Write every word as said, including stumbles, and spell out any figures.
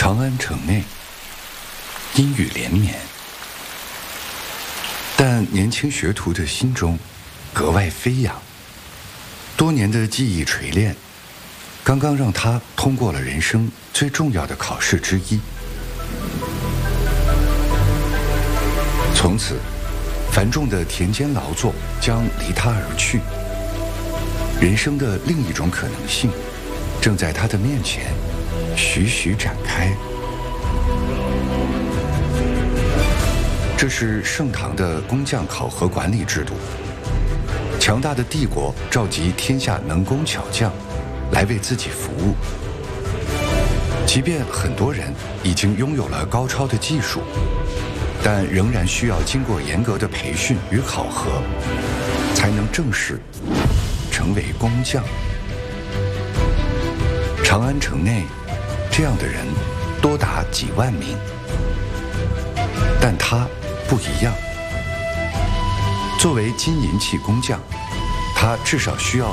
长安城内，阴雨连绵，但年轻学徒的心中格外飞扬。多年的技艺锤炼，刚刚让他通过了人生最重要的考试之一。从此，繁重的田间劳作将离他而去，人生的另一种可能性正在他的面前徐徐展开。这是盛唐的工匠考核管理制度。强大的帝国召集天下能工巧匠来为自己服务，即便很多人已经拥有了高超的技术，但仍然需要经过严格的培训与考核，才能正式成为工匠。长安城内，这样的人多达几万名，但他不一样。作为金银器工匠，他至少需要